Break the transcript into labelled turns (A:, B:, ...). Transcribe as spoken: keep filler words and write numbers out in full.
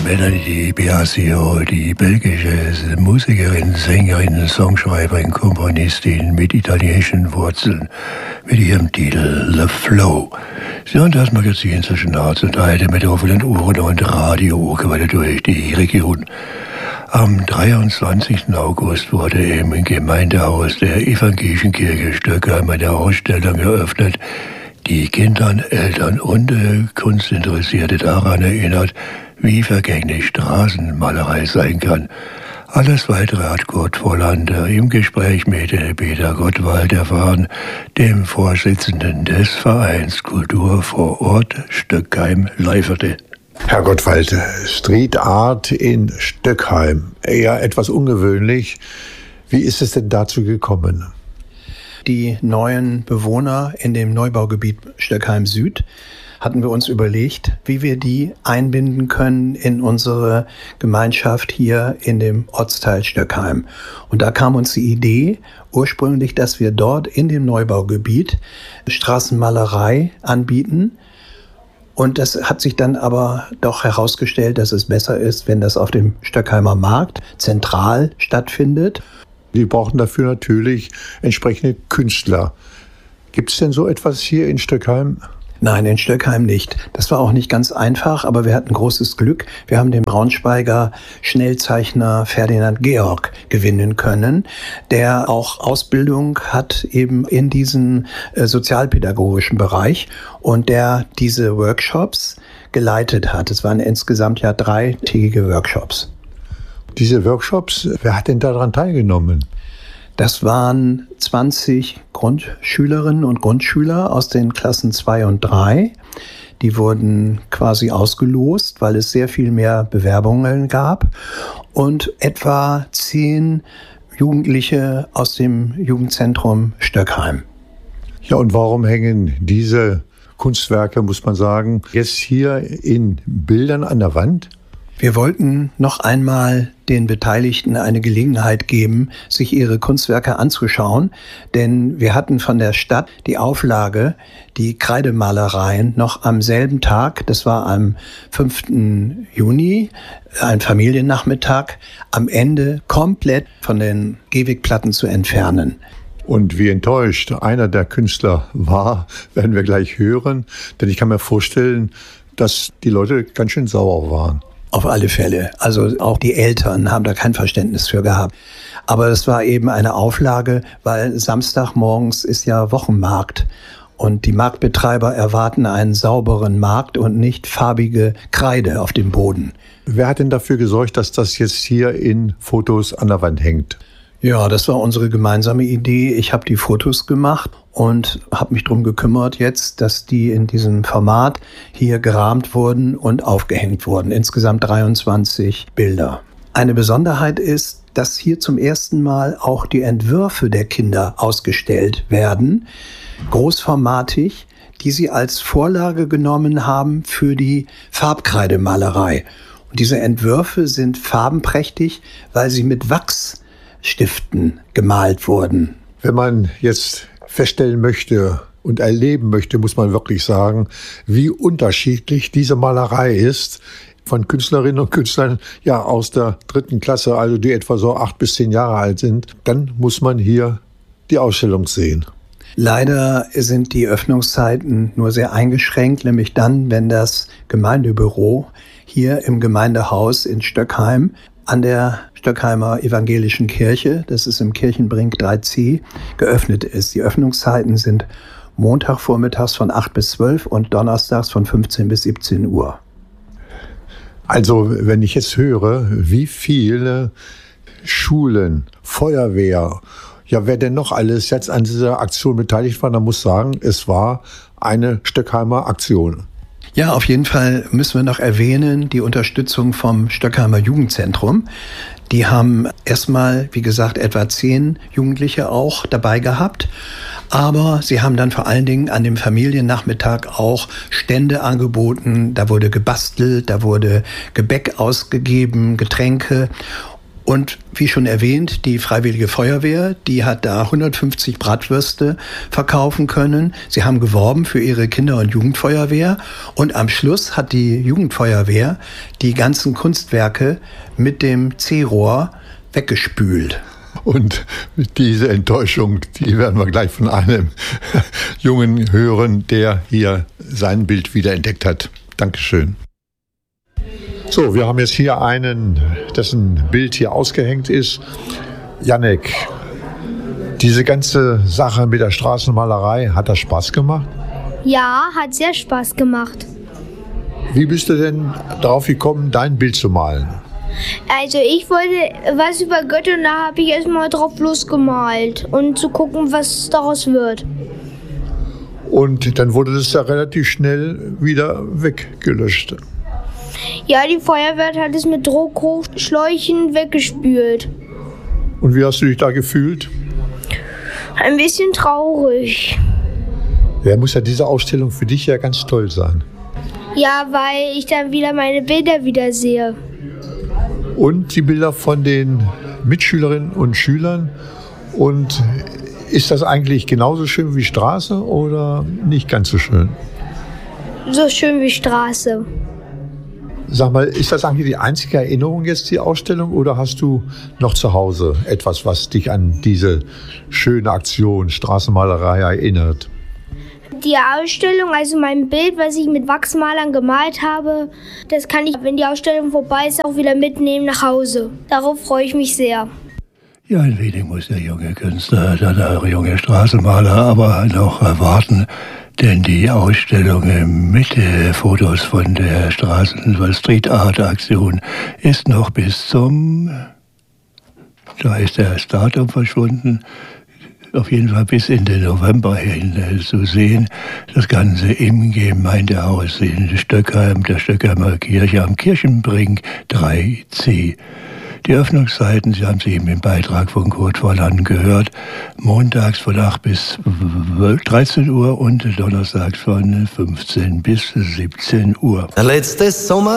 A: Melanie Biasio, die belgische Musikerin, Sängerin, Songschreiberin, Komponistin mit italienischen Wurzeln, mit ihrem Titel The Flow. Sie hören das Magazin zwischen Harz und Heide mit offenen Ohren und Radio quer durch die Region. Am dreiundzwanzigsten August wurde im Gemeindehaus der Evangelischen Kirche Stöckheim eine Ausstellung eröffnet, die Kindern, Eltern und äh, Kunstinteressierte daran erinnert, wie vergänglich Straßenmalerei sein kann. Alles Weitere hat Kurt Vollander im Gespräch mit Peter Gottwald erfahren, dem Vorsitzenden des Vereins Kultur vor Ort Stöckheim-Leiferte.
B: Herr Gottwald, Street Art in Stöckheim, eher etwas ungewöhnlich. Wie ist es denn dazu gekommen?
C: Die neuen Bewohner in dem Neubaugebiet Stöckheim Süd hatten wir uns überlegt, wie wir die einbinden können in unsere Gemeinschaft hier in dem Ortsteil Stöckheim. Und da kam uns die Idee ursprünglich, dass wir dort in dem Neubaugebiet Straßenmalerei anbieten. Und das hat sich dann aber doch herausgestellt, dass es besser ist, wenn das auf dem Stöckheimer Markt zentral stattfindet.
B: Die brauchen dafür natürlich entsprechende Künstler. Gibt es denn so etwas hier in Stöckheim?
C: Nein, in Stöckheim nicht. Das war auch nicht ganz einfach, aber wir hatten großes Glück. Wir haben den Braunschweiger Schnellzeichner Ferdinand Georg gewinnen können, der auch Ausbildung hat eben in diesem äh, sozialpädagogischen Bereich und der diese Workshops geleitet hat. Es waren insgesamt ja dreitägige Workshops.
B: Diese Workshops, wer hat denn daran teilgenommen?
C: Das waren zwanzig Grundschülerinnen und Grundschüler aus den Klassen zwei und drei. Die wurden quasi ausgelost, weil es sehr viel mehr Bewerbungen gab. Und etwa zehn Jugendliche aus dem Jugendzentrum Stöckheim.
B: Ja, und warum hängen diese Kunstwerke, muss man sagen, jetzt hier in Bildern an der Wand?
C: Wir wollten noch einmal den Beteiligten eine Gelegenheit geben, sich ihre Kunstwerke anzuschauen, denn wir hatten von der Stadt die Auflage, die Kreidemalereien noch am selben Tag, das war am fünften Juni, ein Familiennachmittag, am Ende komplett von den Gehwegplatten zu entfernen.
B: Und wie enttäuscht einer der Künstler war, werden wir gleich hören, denn ich kann mir vorstellen, dass die Leute ganz schön sauer waren.
C: Auf alle Fälle. Also auch die Eltern haben da kein Verständnis für gehabt. Aber es war eben eine Auflage, weil Samstagmorgens ist ja Wochenmarkt. Und die Marktbetreiber erwarten einen sauberen Markt und nicht farbige Kreide auf dem Boden.
B: Wer hat denn dafür gesorgt, dass das jetzt hier in Fotos an der Wand hängt?
C: Ja, das war unsere gemeinsame Idee. Ich habe die Fotos gemacht und habe mich darum gekümmert jetzt, dass die in diesem Format hier gerahmt wurden und aufgehängt wurden. Insgesamt dreiundzwanzig Bilder. Eine Besonderheit ist, dass hier zum ersten Mal auch die Entwürfe der Kinder ausgestellt werden, großformatig, die sie als Vorlage genommen haben für die Farbkreidemalerei. Und diese Entwürfe sind farbenprächtig, weil sie mit Wachsstiften gemalt wurden.
B: Wenn man jetzt feststellen möchte und erleben möchte, muss man wirklich sagen, wie unterschiedlich diese Malerei ist von Künstlerinnen und Künstlern ja aus der dritten Klasse, also die etwa so acht bis zehn Jahre alt sind, dann muss man hier die Ausstellung sehen.
C: Leider sind die Öffnungszeiten nur sehr eingeschränkt, nämlich dann, wenn das Gemeindebüro hier im Gemeindehaus in Stöckheim an der Stöckheimer Evangelischen Kirche, das ist im Kirchenbrink drei c, geöffnet ist. Die Öffnungszeiten sind Montagvormittags von acht bis zwölf und donnerstags von fünfzehn bis siebzehn Uhr.
B: Also, wenn ich jetzt höre, wie viele Schulen, Feuerwehr, ja, wer denn noch alles jetzt an dieser Aktion beteiligt war, dann muss sagen, es war eine Stöckheimer Aktion.
C: Ja, auf jeden Fall müssen wir noch erwähnen, die Unterstützung vom Stöckheimer Jugendzentrum. Die haben erstmal, wie gesagt, etwa zehn Jugendliche auch dabei gehabt. Aber sie haben dann vor allen Dingen an dem Familiennachmittag auch Stände angeboten. Da wurde gebastelt, da wurde Gebäck ausgegeben, Getränke. Und wie schon erwähnt, die Freiwillige Feuerwehr, die hat da hundertfünfzig Bratwürste verkaufen können. Sie haben geworben für ihre Kinder- und Jugendfeuerwehr. Und am Schluss hat die Jugendfeuerwehr die ganzen Kunstwerke mit dem C-Rohr weggespült.
B: Und diese Enttäuschung, die werden wir gleich von einem Jungen hören, der hier sein Bild wiederentdeckt hat. Dankeschön. So, wir haben jetzt hier einen, dessen Bild hier ausgehängt ist. Jannek, diese ganze Sache mit der Straßenmalerei, hat das Spaß gemacht?
D: Ja, hat sehr Spaß gemacht.
B: Wie bist du denn darauf gekommen, dein Bild zu malen?
D: Also ich wollte was über Götter und da habe ich erstmal drauf losgemalt und zu gucken, was daraus wird.
B: Und dann wurde das ja relativ schnell wieder weggelöscht.
D: Ja, die Feuerwehr hat es mit Druckhochschläuchen weggespült.
B: Und wie hast du dich da gefühlt?
D: Ein bisschen traurig.
B: Ja, muss ja diese Ausstellung für dich ja ganz toll sein.
D: Ja, weil ich dann wieder meine Bilder wieder sehe.
B: Und die Bilder von den Mitschülerinnen und Schülern. Und ist das eigentlich genauso schön wie Straße oder nicht ganz so schön?
D: So schön wie Straße.
B: Sag mal, ist das eigentlich die einzige Erinnerung jetzt, die Ausstellung, oder hast du noch zu Hause etwas, was dich an diese schöne Aktion Straßenmalerei erinnert?
D: Die Ausstellung, also mein Bild, was ich mit Wachsmalern gemalt habe, das kann ich, wenn die Ausstellung vorbei ist, auch wieder mitnehmen nach Hause. Darauf freue ich mich sehr.
A: Ja, ein wenig muss der junge Künstler, der junge Straßenmaler aber noch warten, denn die Ausstellung mit Fotos von der Straßen- und Street Art Aktion ist noch bis zum, da ist das Datum verschwunden, auf jeden Fall bis in den November hin äh, zu sehen. Das Ganze im Gemeindehaus in Stöckheim, der Stöckheimer Kirche am Kirchenbrink drei C. Die Öffnungszeiten, Sie haben sie eben im Beitrag von Kurt Volland gehört, montags von acht bis dreizehn Uhr und donnerstags von fünfzehn bis siebzehn Uhr.
E: Letztes Sommer